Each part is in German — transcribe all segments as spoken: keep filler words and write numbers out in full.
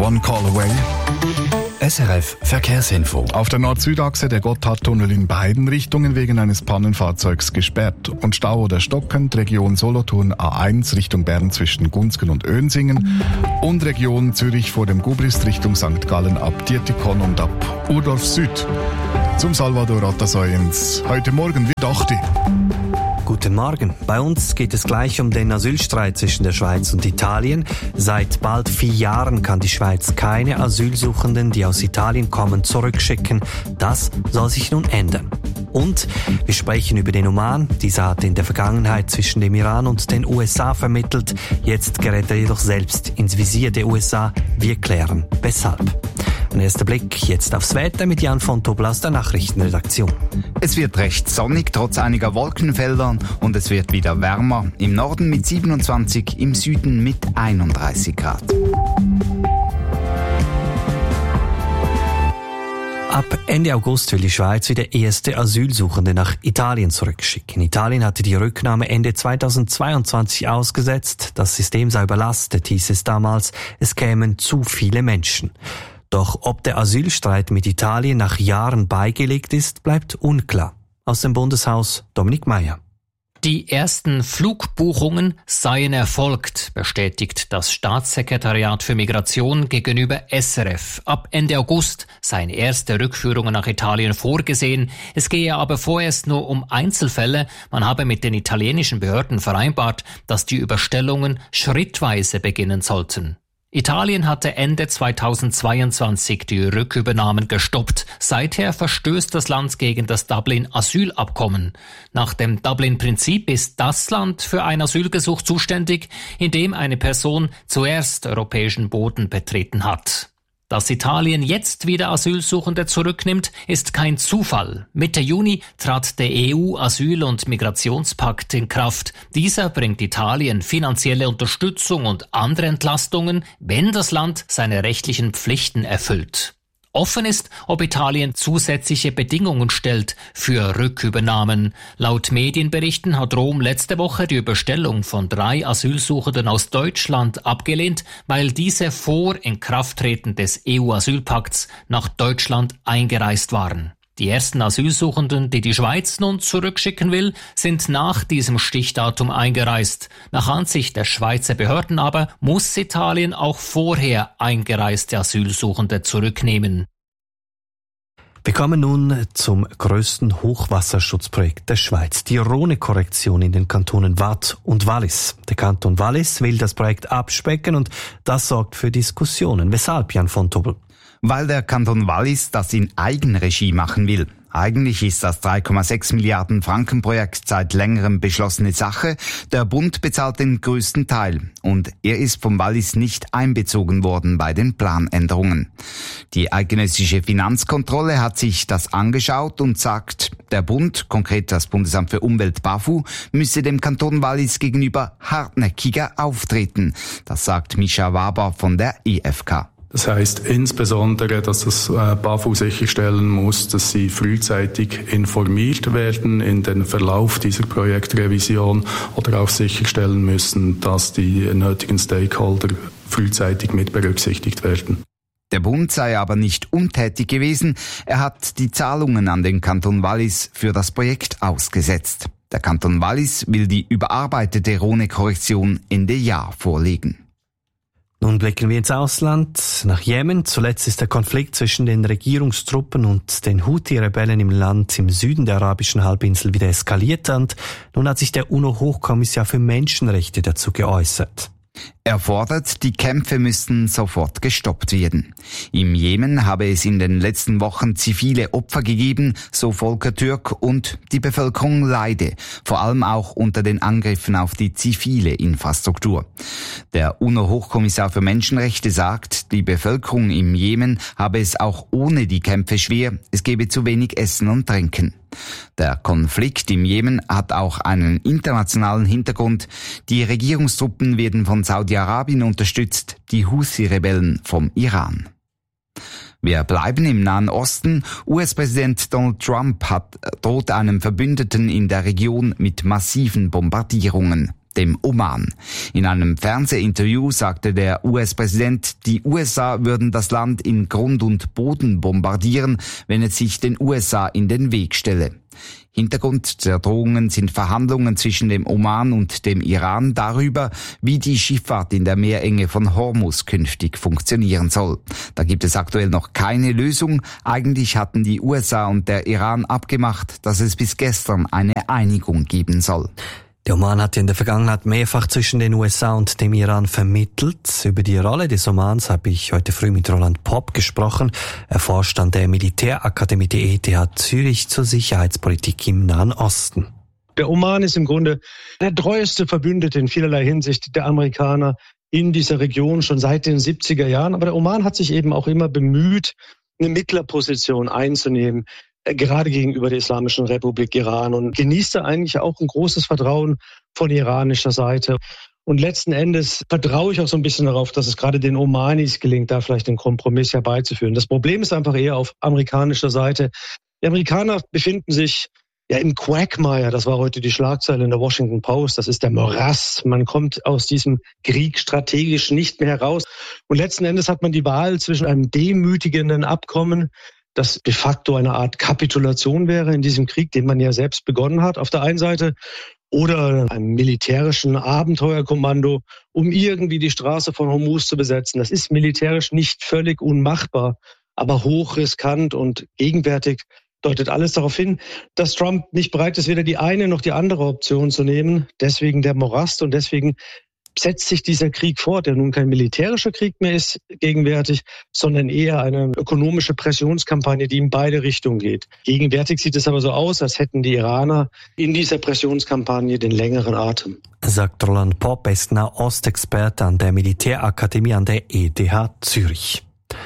One Call Away. S R F Verkehrsinfo. Auf der Nord-Süd-Achse der Gotthardtunnel in beiden Richtungen wegen eines Pannenfahrzeugs gesperrt. Und Stau oder stockend Region Solothurn A eins Richtung Bern zwischen Gunzgen und Önsingen und Region Zürich vor dem Gubrist Richtung Sankt Gallen ab Dietikon und ab Urdorf Süd. Zum Salvador Atasoyens. Heute Morgen wie dachte ich. Guten Morgen. Bei uns geht es gleich um den Asylstreit zwischen der Schweiz und Italien. Seit bald vier Jahren kann die Schweiz keine Asylsuchenden, die aus Italien kommen, zurückschicken. Das soll sich nun ändern. Und wir sprechen über den Oman. Dieser hat in der Vergangenheit zwischen dem Iran und den U S A vermittelt. Jetzt gerät er jedoch selbst ins Visier der U S A. Wir klären, weshalb. Ein erster Blick jetzt aufs Wetter mit Jan von Tobel aus der Nachrichtenredaktion. Es wird recht sonnig, trotz einiger Wolkenfelder, und es wird wieder wärmer. Im Norden mit siebenundzwanzig, im Süden mit einunddreißig Grad. Ab Ende August will die Schweiz wieder erste Asylsuchende nach Italien zurückschicken. Italien hatte die Rücknahme Ende zweitausendzweiundzwanzig ausgesetzt. Das System sei überlastet, hieß es damals. Es kämen zu viele Menschen. Doch ob der Asylstreit mit Italien nach Jahren beigelegt ist, bleibt unklar. Aus dem Bundeshaus Dominik Meier. Die ersten Flugbuchungen seien erfolgt, bestätigt das Staatssekretariat für Migration gegenüber S R F. Ab Ende August seien erste Rückführungen nach Italien vorgesehen. Es gehe aber vorerst nur um Einzelfälle. Man habe mit den italienischen Behörden vereinbart, dass die Überstellungen schrittweise beginnen sollten. Italien hatte Ende zweitausendzweiundzwanzig die Rückübernahmen gestoppt. Seither verstößt das Land gegen das Dublin-Asylabkommen. Nach dem Dublin-Prinzip ist das Land für ein Asylgesuch zuständig, in dem eine Person zuerst europäischen Boden betreten hat. Dass Italien jetzt wieder Asylsuchende zurücknimmt, ist kein Zufall. Mitte Juni trat der E U-Asyl- und Migrationspakt in Kraft. Dieser bringt Italien finanzielle Unterstützung und andere Entlastungen, wenn das Land seine rechtlichen Pflichten erfüllt. Offen ist, ob Italien zusätzliche Bedingungen stellt für Rückübernahmen. Laut Medienberichten hat Rom letzte Woche die Überstellung von drei Asylsuchenden aus Deutschland abgelehnt, weil diese vor Inkrafttreten des E U-Asylpakts nach Deutschland eingereist waren. Die ersten Asylsuchenden, die die Schweiz nun zurückschicken will, sind nach diesem Stichdatum eingereist. Nach Ansicht der Schweizer Behörden aber muss Italien auch vorher eingereiste Asylsuchende zurücknehmen. Wir kommen nun zum grössten Hochwasserschutzprojekt der Schweiz, die Rhone-Korrektion in den Kantonen Waadt und Wallis. Der Kanton Wallis will das Projekt abspecken und das sorgt für Diskussionen. Weshalb, Jan von Tobel? Weil der Kanton Wallis das in Eigenregie machen will. Eigentlich ist das drei Komma sechs Milliarden Franken Projekt seit längerem beschlossene Sache. Der Bund bezahlt den größten Teil und er ist vom Wallis nicht einbezogen worden bei den Planänderungen. Die eidgenössische Finanzkontrolle hat sich das angeschaut und sagt, der Bund, konkret das Bundesamt für Umwelt BAFU, müsse dem Kanton Wallis gegenüber hartnäckiger auftreten. Das sagt Mischa Waber von der E F K. Das heißt insbesondere, dass das BAFU sicherstellen muss, dass sie frühzeitig informiert werden in den Verlauf dieser Projektrevision oder auch sicherstellen müssen, dass die nötigen Stakeholder frühzeitig mit berücksichtigt werden. Der Bund sei aber nicht untätig gewesen. Er hat die Zahlungen an den Kanton Wallis für das Projekt ausgesetzt. Der Kanton Wallis will die überarbeitete Rhone-Korrektion Ende Jahr vorlegen. Nun blicken wir ins Ausland, nach Jemen. Zuletzt ist der Konflikt zwischen den Regierungstruppen und den Houthi-Rebellen im Land im Süden der arabischen Halbinsel wieder eskaliert und nun hat sich der UNO-Hochkommissar für Menschenrechte dazu geäußert. Er fordert, die Kämpfe müssten sofort gestoppt werden. Im Jemen habe es in den letzten Wochen zivile Opfer gegeben, so Volker Türk, und die Bevölkerung leide, vor allem auch unter den Angriffen auf die zivile Infrastruktur. Der UNO-Hochkommissar für Menschenrechte sagt, die Bevölkerung im Jemen habe es auch ohne die Kämpfe schwer, es gebe zu wenig Essen und Trinken. Der Konflikt im Jemen hat auch einen internationalen Hintergrund. Die Regierungstruppen werden von Saudi-Arabien unterstützt, die Houthi-Rebellen vom Iran. Wir bleiben im Nahen Osten. U S-Präsident Donald Trump hat, droht einem Verbündeten in der Region mit massiven Bombardierungen. dem Oman. In einem Fernsehinterview sagte der U S-Präsident, die U S A würden das Land in Grund und Boden bombardieren, wenn es sich den U S A in den Weg stelle. Hintergrund der Drohungen sind Verhandlungen zwischen dem Oman und dem Iran darüber, wie die Schifffahrt in der Meerenge von Hormuz künftig funktionieren soll. Da gibt es aktuell noch keine Lösung. Eigentlich hatten die U S A und der Iran abgemacht, dass es bis gestern eine Einigung geben soll. Der Oman hat in der Vergangenheit mehrfach zwischen den U S A und dem Iran vermittelt. Über die Rolle des Omans habe ich heute früh mit Roland Popp gesprochen. Er forscht an der Militärakademie der E T H Zürich zur Sicherheitspolitik im Nahen Osten. Der Oman ist im Grunde der treueste Verbündete in vielerlei Hinsicht der Amerikaner in dieser Region schon seit den siebziger Jahren. Aber der Oman hat sich eben auch immer bemüht, eine Mittlerposition einzunehmen, gerade gegenüber der Islamischen Republik Iran, und genießt da eigentlich auch ein großes Vertrauen von iranischer Seite. Und letzten Endes vertraue ich auch so ein bisschen darauf, dass es gerade den Omanis gelingt, da vielleicht einen Kompromiss herbeizuführen. Das Problem ist einfach eher auf amerikanischer Seite. Die Amerikaner befinden sich ja im Quagmire, das war heute die Schlagzeile in der Washington Post, das ist der Morass. Man kommt aus diesem Krieg strategisch nicht mehr heraus. Und letzten Endes hat man die Wahl zwischen einem demütigenden Abkommen, das de facto eine Art Kapitulation wäre in diesem Krieg, den man ja selbst begonnen hat, auf der einen Seite, oder einem militärischen Abenteuerkommando, um irgendwie die Straße von Hormuz zu besetzen. Das ist militärisch nicht völlig unmachbar, aber hochriskant, und gegenwärtig deutet alles darauf hin, dass Trump nicht bereit ist, weder die eine noch die andere Option zu nehmen. Deswegen der Morast, und deswegen setzt sich dieser Krieg fort, der nun kein militärischer Krieg mehr ist gegenwärtig, sondern eher eine ökonomische Pressionskampagne, die in beide Richtungen geht. Gegenwärtig sieht es aber so aus, als hätten die Iraner in dieser Pressionskampagne den längeren Atem. Sagt Roland Popp, er ist Nahostexperte an der Militärakademie an der E T H Zürich.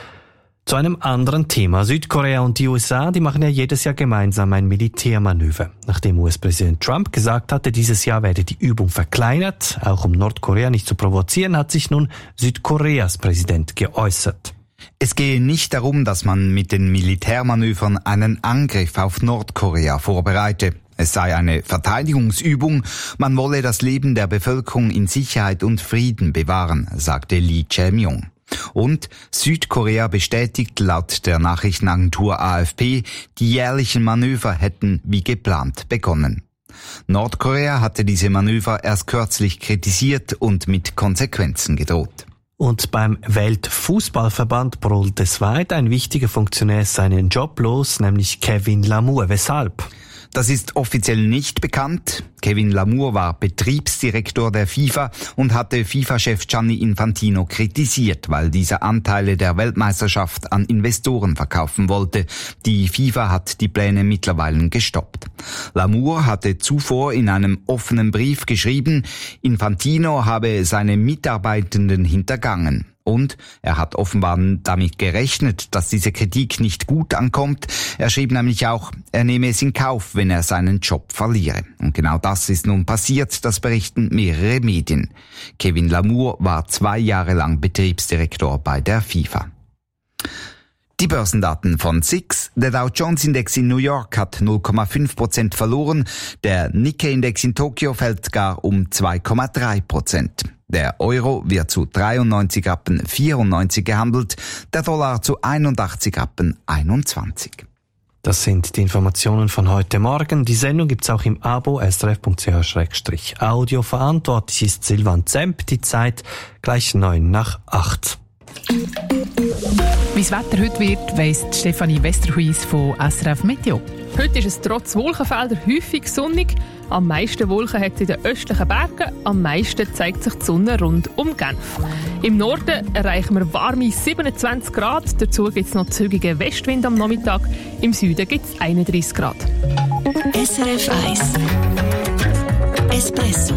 Zu einem anderen Thema. Südkorea und die U S A, die machen ja jedes Jahr gemeinsam ein Militärmanöver. Nachdem U S-Präsident Trump gesagt hatte, dieses Jahr werde die Übung verkleinert, auch um Nordkorea nicht zu provozieren, hat sich nun Südkoreas Präsident geäußert. Es gehe nicht darum, dass man mit den Militärmanövern einen Angriff auf Nordkorea vorbereite. Es sei eine Verteidigungsübung, man wolle das Leben der Bevölkerung in Sicherheit und Frieden bewahren, sagte Lee Jae-myung. Und Südkorea bestätigt laut der Nachrichtenagentur A F P, die jährlichen Manöver hätten wie geplant begonnen. Nordkorea hatte diese Manöver erst kürzlich kritisiert und mit Konsequenzen gedroht. Und beim Weltfußballverband brüllt es weiter, ein wichtiger Funktionär ist seinen Job los, nämlich Kevin Lamour. Weshalb? Das ist offiziell nicht bekannt. Kevin Lamour war Betriebsdirektor der FIFA und hatte FIFA-Chef Gianni Infantino kritisiert, weil dieser Anteile der Weltmeisterschaft an Investoren verkaufen wollte. Die FIFA hat die Pläne mittlerweile gestoppt. Lamour hatte zuvor in einem offenen Brief geschrieben, Infantino habe seine Mitarbeitenden hintergangen. Und er hat offenbar damit gerechnet, dass diese Kritik nicht gut ankommt. Er schrieb nämlich auch, er nehme es in Kauf, wenn er seinen Job verliere. Und genau das ist nun passiert, das berichten mehrere Medien. Kevin Lamour war zwei Jahre lang Betriebsdirektor bei der FIFA. Die Börsendaten von S I X. Der Dow Jones Index in New York hat null Komma fünf Prozent verloren. Der Nikkei Index in Tokio fällt gar um zwei Komma drei Prozent. Der Euro wird zu dreiundneunzig Rappen vierundneunzig gehandelt, der Dollar zu einundachtzig Rappen einundzwanzig. Das sind die Informationen von heute Morgen. Die Sendung gibt's auch im Abo s r f punkt c h slash audio. Verantwortlich ist Silvan Zemp. Die Zeit gleich neun nach acht. Wie das Wetter heute wird, weiss Stefanie Westerhuis von S R F Meteo. Heute ist es trotz Wolkenfelder häufig sonnig. Am meisten Wolken hat es in den östlichen Bergen. Am meisten zeigt sich die Sonne rund um Genf. Im Norden erreichen wir warme siebenundzwanzig Grad. Dazu gibt es noch zügigen Westwind am Nachmittag. Im Süden gibt es einunddreissig Grad. S R F eins Espresso.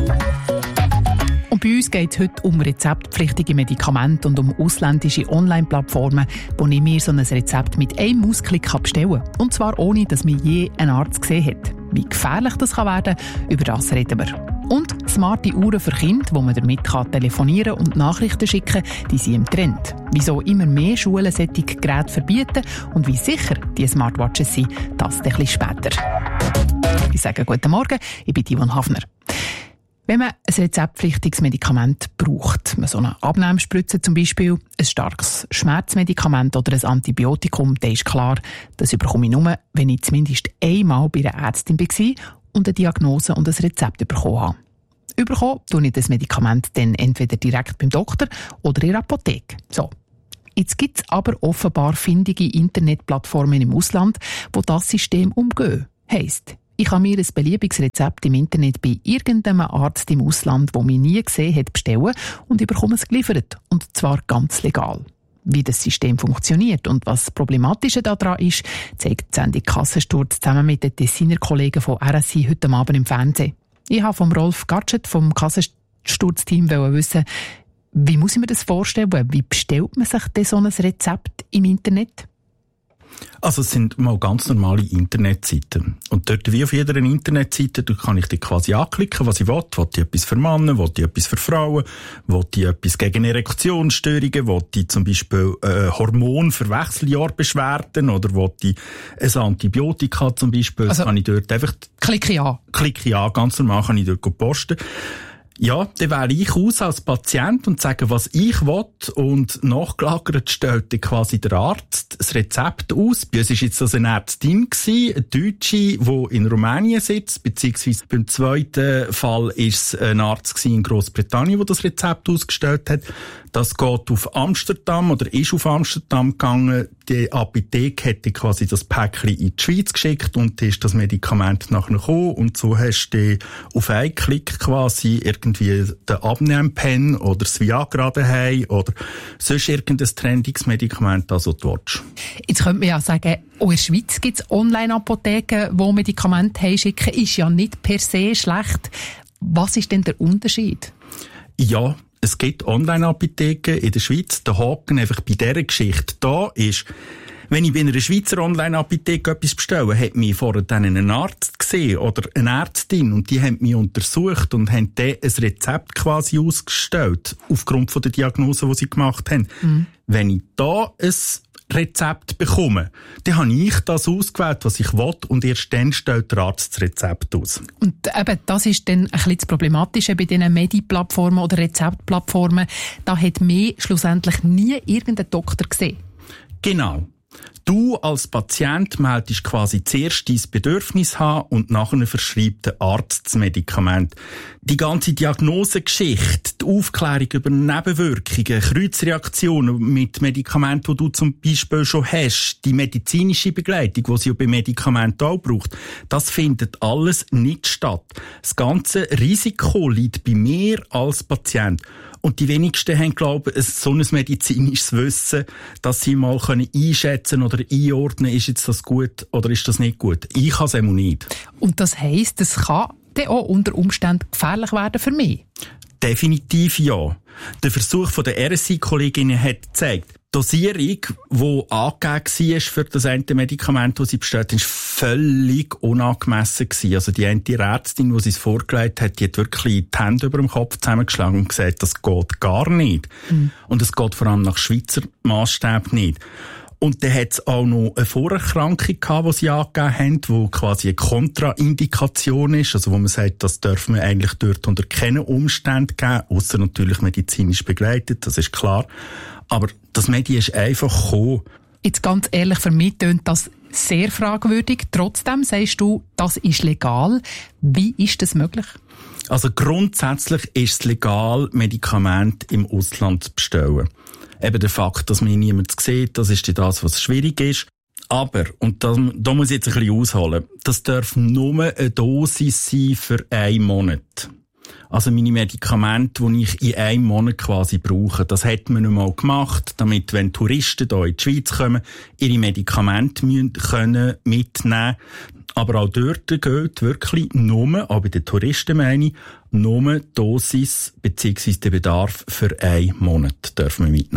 Und bei uns geht es heute um rezeptpflichtige Medikamente und um ausländische Online-Plattformen, wo ich mir so ein Rezept mit einem Mausklick bestellen kann. Und zwar ohne, dass mir je ein Arzt gesehen hat. Wie gefährlich das kann werden, über das reden wir. Und smarte Uhren für Kinder, wo man damit kann telefonieren und Nachrichten schicken, die sind im Trend. Wieso immer mehr Schulen solche Geräte verbieten und wie sicher die Smartwatches sind, das ein bisschen später. Ich sage guten Morgen, ich bin Yvonne Hafner. Wenn man ein rezeptpflichtiges Medikament braucht, so eine Abnehmspritze zum Beispiel, ein starkes Schmerzmedikament oder ein Antibiotikum, dann ist klar, das bekomme ich nur, wenn ich zumindest einmal bei einer Ärztin war und eine Diagnose und ein Rezept bekommen habe. Überkommen tue ich das Medikament dann entweder direkt beim Doktor oder in der Apotheke. So. Jetzt gibt es aber offenbar findige Internetplattformen im Ausland, die das System umgehen. Heisst, ich kann mir ein beliebiges Rezept im Internet bei irgendeinem Arzt im Ausland, der mich nie gesehen hat, bestellen und ich bekomme es geliefert. Und zwar ganz legal. Wie das System funktioniert und was das Problematische daran ist, zeigt die Sendung Kassensturz zusammen mit den Tessiner Kollegen von R S I heute Abend im Fernsehen. Ich habe vom Rolf Gatschet vom Kassensturz-Team wissen, wie muss ich mir das vorstellen? Wie bestellt man sich denn so ein Rezept im Internet? Also es sind mal ganz normale Internetseiten. Und dort, wie auf jeder Internetseite, da kann ich die quasi anklicken, was ich will. Will ich etwas für Männer, will ich etwas für Frauen, will ich etwas gegen Erektionsstörungen, will ich zum Beispiel äh, Hormon für Wechseljahrsbeschwerden oder will ich ein Antibiotika zum Beispiel. Also, das kann ich dort einfach... Klicke ich an. Klicke ich an, ganz normal kann ich dort posten. Ja, dann wähle ich aus als Patient und sage, was ich will, und nachgelagert stellt dann quasi der Arzt das Rezept aus. Bei uns war jetzt das eine Ärztin, eine Deutsche, die in Rumänien sitzt, beziehungsweise beim zweiten Fall war es ein Arzt in Großbritannien, der das Rezept ausgestellt hat. Das geht auf Amsterdam oder ist auf Amsterdam gegangen. Die Apotheke hätte quasi das Päckchen in die Schweiz geschickt und ist das Medikament nachher gekommen. Und so hast du auf einen Klick quasi irgendwie den Abnehmpen oder das Viagra daheim oder sonst irgendein trendiges Medikament, das du willst. Jetzt könnte man ja sagen, auch in der Schweiz gibt es Online-Apotheken, die Medikamente heimschicken. Ist ja nicht per se schlecht. Was ist denn der Unterschied? Ja, es gibt Online-Apotheken in der Schweiz. Der Haken einfach bei dieser Geschichte da ist, wenn ich bei einer Schweizer Online-Apotheke etwas bestelle, hat mich vorher dann einen Arzt gesehen oder eine Ärztin und die haben mich untersucht und haben dann ein Rezept quasi ausgestellt, aufgrund von der Diagnose, die sie gemacht haben. Mhm. Wenn ich da ein Rezept bekomme, dann habe ich das ausgewählt, was ich will, und erst dann stellt der Arzt das Rezept aus. Und eben, das ist dann ein bisschen das Problematische bei diesen Medi-Plattformen oder Rezeptplattformen. Da hat mir schlussendlich nie irgendein Doktor gesehen. Genau. Du als Patient meldest quasi zuerst dein Bedürfnis haben und nachher verschreibt der Arzt das Medikament. Die ganze Diagnosegeschichte, die Aufklärung über Nebenwirkungen, Kreuzreaktionen mit Medikamenten, die du zum Beispiel schon hast, die medizinische Begleitung, die sie ja bei Medikamenten auch braucht, das findet alles nicht statt. Das ganze Risiko liegt bei mir als Patient. Und die wenigsten haben, glaube ich, so ein medizinisches Wissen, dass sie mal einschätzen oder einordnen, ist jetzt das gut oder ist das nicht gut. Ich kann es eben nicht. Und das heisst, es kann dann auch unter Umständen gefährlich werden für mich? Definitiv ja. Der Versuch von der R S I-Kolleginnen hat gezeigt, die Dosierung, die angegeben war für das eine Medikament, das sie bestellt haben, war völlig unangemessen gewesen. Also die eine Ärztin, die sie es vorgelegt hat, die hat wirklich die Hände über dem Kopf zusammengeschlagen und gesagt, das geht gar nicht. Mhm. Und es geht vor allem nach Schweizer Massstab nicht. Und dann hat es auch noch eine Vorerkrankung gehabt, die sie angegeben haben, die quasi eine Kontraindikation ist, also wo man sagt, das dürfen wir eigentlich dort unter keinen Umständen geben, ausser natürlich medizinisch begleitet, das ist klar. Aber das Medi ist einfach gekommen. Jetzt ganz ehrlich, für mich tönt das sehr fragwürdig. Trotzdem sagst du, das ist legal. Wie ist das möglich? Also grundsätzlich ist es legal, Medikamente im Ausland zu bestellen. Eben der Fakt, dass man niemand sieht, das ist das, was schwierig ist. Aber, und da, da muss ich jetzt ein bisschen ausholen, das darf nur eine Dosis sein für einen Monat. Also meine Medikamente, die ich in einem Monat quasi brauche, das hat man einmal gemacht, damit, wenn Touristen hier in die Schweiz kommen, ihre Medikamente müssen können mitnehmen. Aber auch dort gilt wirklich nur, auch bei den Touristen meine ich, nur Dosis bzw. den Bedarf für einen Monat dürfen wir mitnehmen.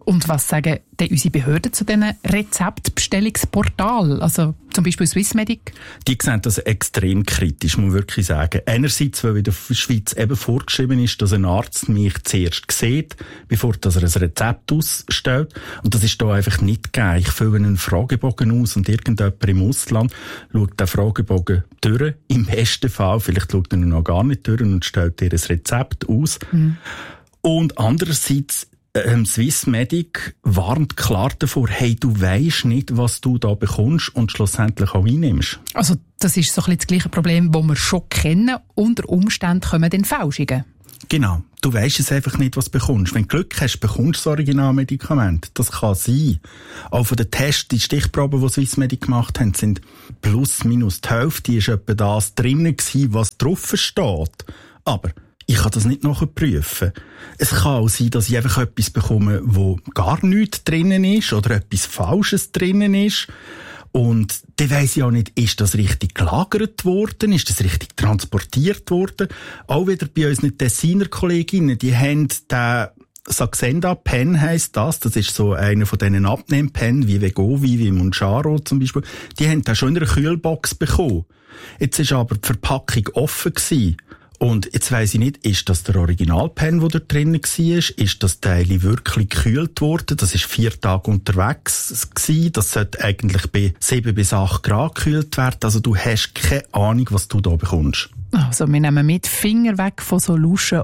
Und was sagen denn unsere Behörden zu diesen Rezeptbestellungsportalen? Also zum Beispiel Swissmedic? Die sehen das extrem kritisch, muss man wirklich sagen. Einerseits, weil in der Schweiz eben vorgeschrieben ist, dass ein Arzt mich zuerst sieht, bevor dass er ein Rezept ausstellt. Und das ist da einfach nicht gegeben. Ich fülle einen Fragebogen aus und irgendjemand im Ausland schaut den Fragebogen durch. Im besten Fall, vielleicht schaut er ihn noch gar nicht durch und stellt dir ein Rezept aus. Mhm. Und andererseits, Ähm, Swissmedic warnt klar davor, hey, du weisst nicht, was du da bekommst und schlussendlich auch einnimmst. Also das ist so ein bisschen das gleiche Problem, das wir schon kennen. Unter Umständen kommen dann Fälschungen. Genau. Du weisst es einfach nicht, was du bekommst. Wenn du Glück hast, bekommst du das Originalmedikament. Das kann sein. Auch von den Tests, die Stichproben, die Swissmedic gemacht haben, sind plus minus die Hälfte. Ist etwa das drinnen gewesen, was drauf steht. Aber ich kann das nicht nachprüfen. Es kann auch sein, dass ich einfach etwas bekomme, wo gar nichts drinnen ist oder etwas Falsches drinnen ist. Und dann weiss ich auch nicht, ist das richtig gelagert worden? Ist das richtig transportiert worden? Auch wieder bei unseren Tessiner Kolleginnen, die haben den Saxenda-Pen heisst das. Das ist so einer von diesen Abnehm-Pen, wie Vegovi, wie Monjaro zum Beispiel. Die haben den schon in einer Kühlbox bekommen. Jetzt ist aber die Verpackung offen gewesen. Und jetzt weiss ich nicht, ist das der Originalpen, der da drinnen war? Ist das Teil wirklich gekühlt worden? Das ist vier Tage unterwegs gewesen. Das sollte eigentlich bei sieben bis acht Grad gekühlt werden. Also du hast keine Ahnung, was du da bekommst. Also wir nehmen mit Finger weg von so luschen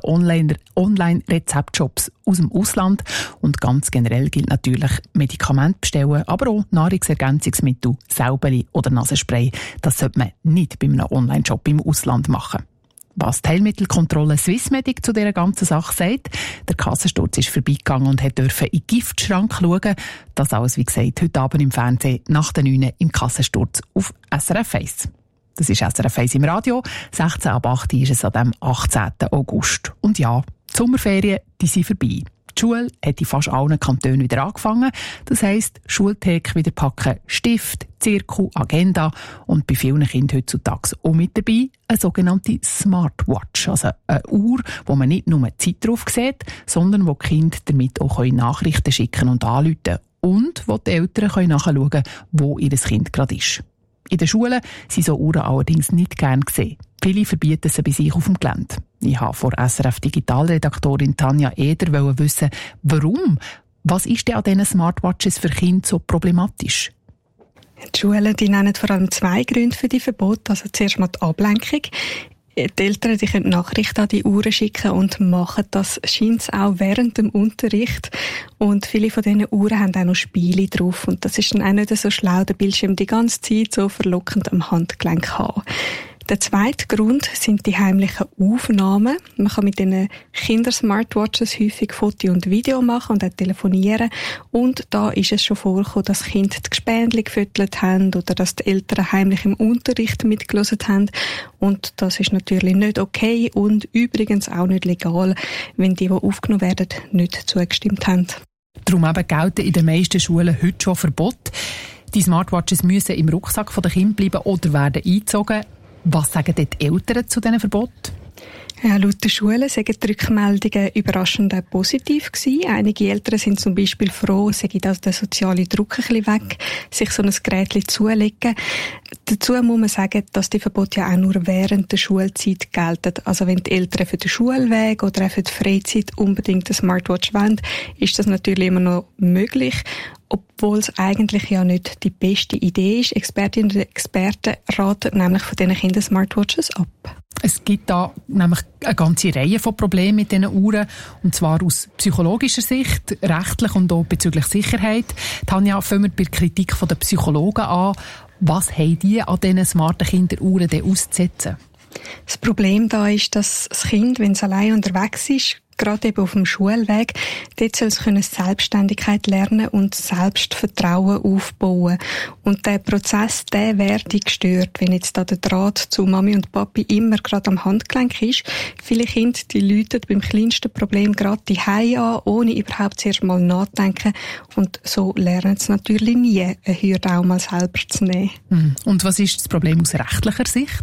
Online-Rezeptshops aus dem Ausland. Und ganz generell gilt natürlich Medikamente bestellen, aber auch Nahrungsergänzungsmittel, Säubeli oder Nasenspray. Das sollte man nicht bei einem Online-Shop im Ausland machen. Was die Heilmittelkontrolle Swissmedic zu dieser ganzen Sache sagt, der Kassensturz ist vorbeigegangen und hat dürfen in den Giftschrank schauen. Das alles, wie gesagt, heute Abend im Fernsehen nach der neun im Kassensturz auf S R F eins. Das ist S R F eins im Radio. sechzehn ab acht ist es an dem achtzehnten August. Und ja, die Sommerferien, die sind vorbei. Die Schule hat in fast allen Kantonen wieder angefangen. Das heisst, Schultheke wieder packen, Stift, Zirkel, Agenda und bei vielen Kindern heutzutage auch mit dabei eine sogenannte Smartwatch, also eine Uhr, wo man nicht nur die Zeit drauf sieht, sondern wo die Kinder damit auch Nachrichten schicken und anrufen und wo die Eltern nachschauen können, wo ihr Kind gerade ist. In den Schulen sind so Uhren allerdings nicht gern gesehen. Viele verbieten sie bei sich auf dem Gelände. Ich habe vor S R F Digitalredaktorin Tanja Eder wissen, warum? Was ist denn an diesen Smartwatches für Kinder so problematisch? Die Schulen die nennen vor allem zwei Gründe für die Verbote. Also zuerst mal die Ablenkung. Die Eltern die können Nachrichten an die Uhren schicken und machen das scheint auch während dem Unterricht. Und viele von diesen Uhren haben auch noch Spiele drauf. Und das ist dann auch nicht so schlau, den Bildschirm die ganze Zeit so verlockend am Handgelenk haben. Der zweite Grund sind die heimlichen Aufnahmen. Man kann mit diesen Kinder-Smartwatches häufig Foto und Video machen und auch telefonieren. Und da ist es schon vorgekommen, dass Kinder die Gespendli gefüttert haben oder dass die Eltern heimlich im Unterricht mitgelesen haben. Und das ist natürlich nicht okay und übrigens auch nicht legal, wenn die, die aufgenommen werden, nicht zugestimmt haben. Darum eben gelten in den meisten Schulen heute schon Verbote. Die Smartwatches müssen im Rucksack der Kinder bleiben oder werden eingezogen. Was sagen die Eltern zu diesen Verboten? Ja, laut der Schule sind die Rückmeldungen überraschend auch positiv gewesen. Einige Eltern sind zum Beispiel froh, sei das der soziale Druck ein bisschen weg, sich so ein Gerät zulegen. Dazu muss man sagen, dass die Verbote ja auch nur während der Schulzeit gelten. Also wenn die Eltern für den Schulweg oder auch für die Freizeit unbedingt eine Smartwatch wollen, ist das natürlich immer noch möglich. Obwohl es eigentlich ja nicht die beste Idee ist. Expertinnen und Experten raten nämlich von diesen Kindern Smartwatches ab. Es gibt da nämlich eine ganze Reihe von Problemen mit diesen Uhren. Und zwar aus psychologischer Sicht, rechtlich und auch bezüglich Sicherheit. Tanja, fangen wir bei der Kritik der Psychologen an. Was haben die an diesen smarten Kinderuhren denn auszusetzen? Das Problem da ist, dass das Kind, wenn es allein unterwegs ist, gerade eben auf dem Schulweg, dort soll es Selbstständigkeit lernen und Selbstvertrauen aufbauen. Und der Prozess, der werde gestört, wenn jetzt da der Draht zu Mami und Papi immer gerade am Handgelenk ist. Viele Kinder, die läuten beim kleinsten Problem gerade die Hause an, ohne überhaupt zuerst mal nachdenken. Und so lernen sie natürlich nie, eine Hürde auch mal selber zu nehmen. Und was ist das Problem aus rechtlicher Sicht?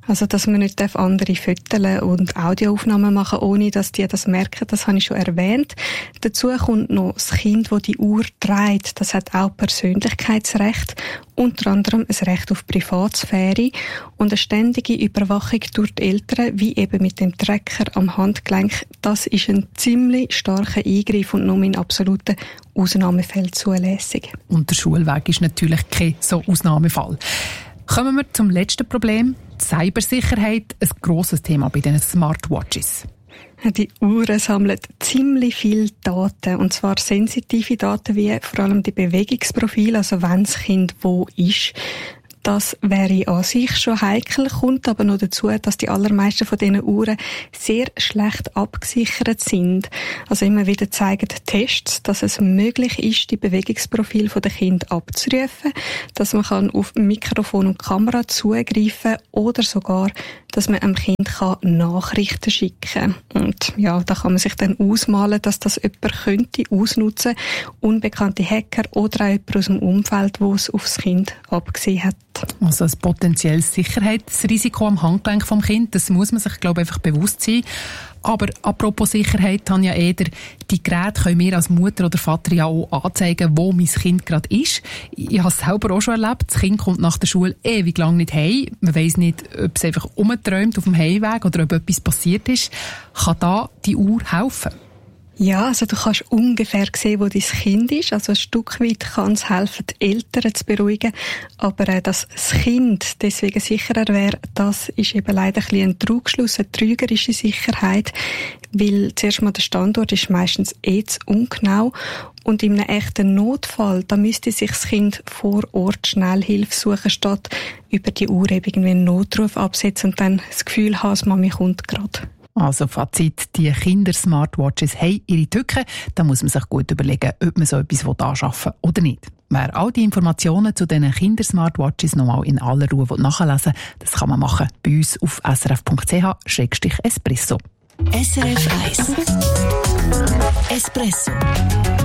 Also, dass man nicht andere Fotos und Audioaufnahmen machen darf, ohne dass die das merken, das habe ich schon erwähnt. Dazu kommt noch das Kind, das die Uhr trägt. Das hat auch Persönlichkeitsrecht, unter anderem ein Recht auf Privatsphäre und eine ständige Überwachung durch die Eltern, wie eben mit dem Tracker am Handgelenk. Das ist ein ziemlich starker Eingriff und nur in absoluten Ausnahmefällen zulässig. Und der Schulweg ist natürlich kein so Ausnahmefall. Kommen wir zum letzten Problem. Die Cybersicherheit, ein grosses Thema bei den Smartwatches. Die Uhren sammeln ziemlich viele Daten, und zwar sensitive Daten wie vor allem die Bewegungsprofile, also wenn das Kind wo ist. Das wäre an sich schon heikel, kommt aber noch dazu, dass die allermeisten von diesen Uhren sehr schlecht abgesichert sind. Also immer wieder zeigen Tests, dass es möglich ist, die Bewegungsprofile der Kinder abzurufen, dass man kann auf Mikrofon und Kamera zugreifen oder sogar, dass man einem Kind kann Nachrichten schicken kann. Und ja, da kann man sich dann ausmalen, dass das jemand könnte ausnutzen, unbekannte Hacker oder auch jemand aus dem Umfeld, der es aufs Kind abgesehen hat. Also ein potenzielles Sicherheitsrisiko am Handgelenk vom Kind, das muss man sich, glaube ich, einfach bewusst sein. Aber apropos Sicherheit, Tanja Eder, die Geräte können mir als Mutter oder Vater ja auch anzeigen, wo mein Kind gerade ist. Ich habe es selber auch schon erlebt. Das Kind kommt nach der Schule ewig lang nicht heim. Man weiss nicht, ob es einfach umträumt auf dem Heimweg oder ob etwas passiert ist. Kann da die Uhr helfen? Ja, also du kannst ungefähr sehen, wo dein Kind ist. Also ein Stück weit kann es helfen, die Eltern zu beruhigen. Aber äh, dass das Kind deswegen sicherer wäre, das ist eben leider ein bisschen ein Trugschluss, eine trügerische Sicherheit. Weil zuerst mal der Standort ist meistens eh zu ungenau. Und in einem echten Notfall, da müsste sich das Kind vor Ort schnell Hilfe suchen, statt über die Uhr irgendwie einen Notruf absetzen und dann das Gefühl haben, Mami kommt gerade. Also Fazit, die Kinder-Smartwatches haben ihre Tücken. Da muss man sich gut überlegen, ob man so etwas anschaffen will oder nicht. Wer all die Informationen zu diesen Kinder-Smartwatches nochmal in aller Ruhe nachlesen will, das kann man machen bei uns auf s r f punkt c h slash espresso. S R F eins Espresso.